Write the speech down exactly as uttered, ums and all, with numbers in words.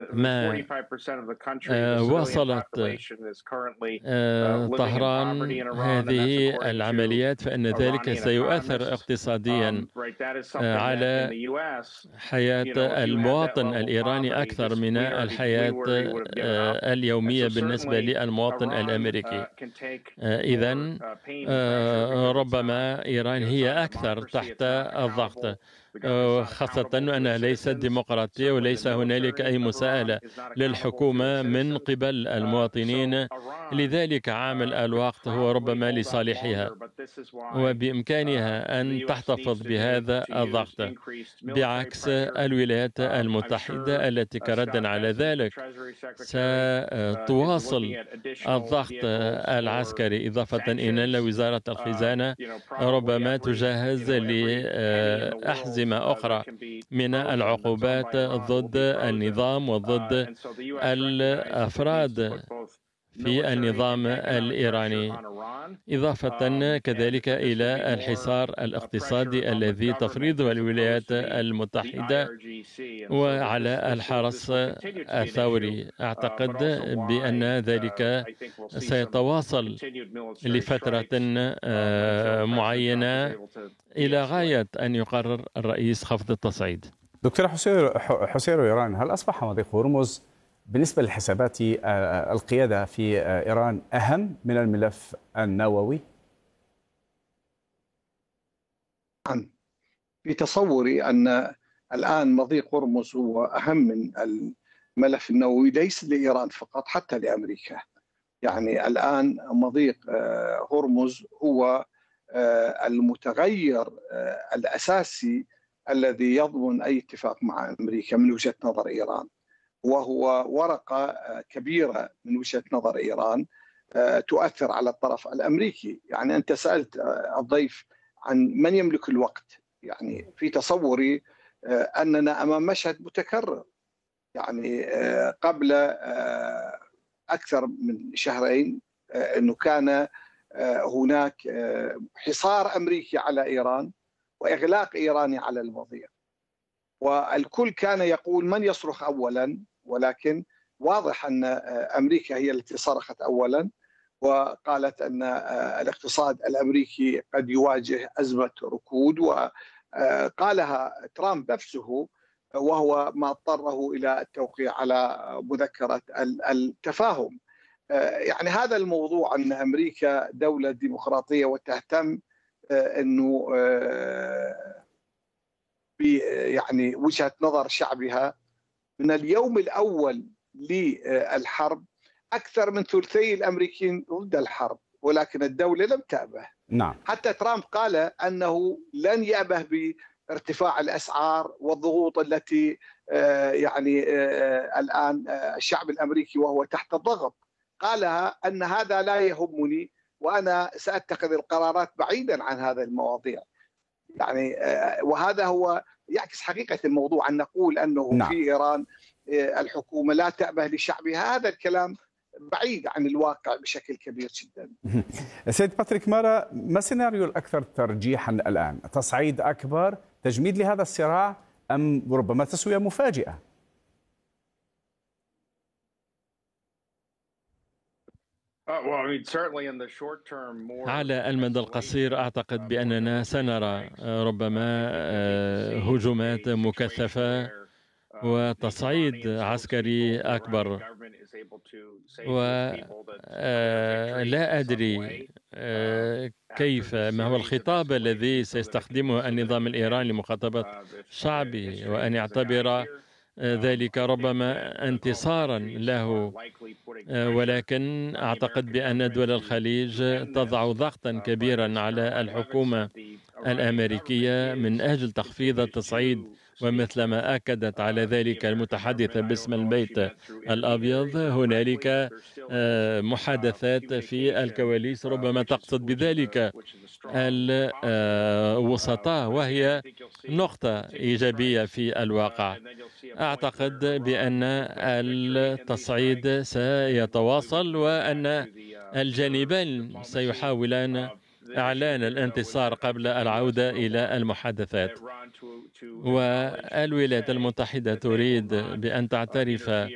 ما آه، وصلت آه، طهران هذه العمليات، فإن ذلك سيؤثر اقتصاديا آه، على حياة المواطن الإيراني أكثر من الحياة آه، اليومية بالنسبة للمواطن الأمريكي. إذن ربما إيران هي أكثر تحت الضغط، آه، خاصة أنها ليست ديمقراطية وليس هنالك أي مساءلة للحكومة من قبل المواطنين. لذلك عامل الوقت هو ربما لصالحها، وبإمكانها أن تحتفظ بهذا الضغط بعكس الولايات المتحدة التي كردا على ذلك ستواصل الضغط العسكري، إضافة إلى أن وزارة الخزانة ربما تجهز لأحزمة أخرى من العقوبات ضد النظام وضد الأفراد في النظام الإيراني، إضافة كذلك إلى الحصار الاقتصادي الذي تفرضه الولايات المتحدة وعلى الحرس الثوري. أعتقد بأن ذلك سيتواصل لفترة معينة إلى غاية أن يقرر الرئيس خفض التصعيد. دكتور حسيرو إيران، هل أصبح مضيق هرمز بالنسبة للحسابات القيادة في إيران أهم من الملف النووي؟ في تصوري أن الآن مضيق هرمز هو أهم من الملف النووي، ليس لإيران فقط، حتى لأمريكا. يعني الآن مضيق هرمز هو المتغير الأساسي الذي يضمن أي اتفاق مع أمريكا من وجهة نظر إيران، وهو ورقة كبيرة من وجهة نظر إيران تؤثر على الطرف الأمريكي. يعني أنت سألت الضيف عن من يملك الوقت. يعني في تصوري أننا أمام مشهد متكرر. يعني قبل أكثر من شهرين أنه كان هناك حصار أمريكي على إيران وإغلاق إيراني على المضيق، والكل كان يقول من يصرخ أولا، ولكن واضح أن أمريكا هي التي صرخت أولا وقالت أن الاقتصاد الأمريكي قد يواجه أزمة ركود، وقالها ترامب نفسه، وهو ما اضطره إلى التوقيع على مذكرة التفاهم. يعني هذا الموضوع أن أمريكا دولة ديمقراطية وتهتم أنه يعني وجهة نظر شعبها من اليوم الأول للحرب، أكثر من ثلثي الأمريكيين ضد الحرب، ولكن الدولة لم تأبه. نعم. حتى ترامب قال أنه لن يأبه بارتفاع الأسعار والضغوط التي يعني الآن الشعب الأمريكي وهو تحت الضغط، قالها أن هذا لا يهمني وأنا سأتخذ القرارات بعيدا عن هذه المواضيع. يعني وهذا هو يعكس حقيقة الموضوع، أن نقول أنه نعم. في إيران الحكومة لا تأبه لشعبها، هذا الكلام بعيد عن الواقع بشكل كبير جدا. سيد باتريك مارا، ما السيناريو الأكثر ترجيحا الآن؟ تصعيد أكبر، تجميد لهذا الصراع، أم ربما تسوية مفاجئة؟ على المدى القصير أعتقد بأننا سنرى ربما هجومات مكثفة وتصعيد عسكري أكبر، ولا أدري كيف ما هو الخطاب الذي سيستخدمه النظام الإيراني لمخاطبة شعبه، وأن يعتبر ذلك ربما انتصارا له. ولكن أعتقد بأن دول الخليج تضع ضغطا كبيرا على الحكومة الأمريكية من أجل تخفيض التصعيد، ومثلما أكدت على ذلك المتحدثة باسم البيت الأبيض، هنالك محادثات في الكواليس ربما تقصد بذلك الوسطاء، وهي نقطة إيجابية في الواقع. أعتقد بأن التصعيد سيتواصل وأن الجانبين سيحاولان إعلان الانتصار قبل العودة إلى المحادثات. والولايات المتحدة تريد بأن تعترف